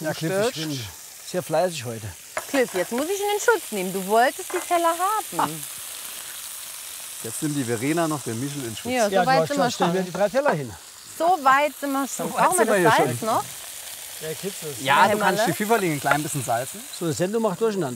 Ja, Cliff, ich bin sehr fleißig heute. Cliff, jetzt muss ich ihn in Schutz nehmen. Du wolltest die Teller haben. Jetzt nimmt die Verena noch den Michel in Schutz. Ja, so Ja, weit sind wir stellen wir schon. die 3 Teller hin. So weit sind wir schon. weit Brauchen wir sind wir das hier Salz noch? Der Kitzel. Ja, du Hämmerle. kannst die Pfifferlinge ein klein bisschen salzen. So, die Sendung macht durcheinander.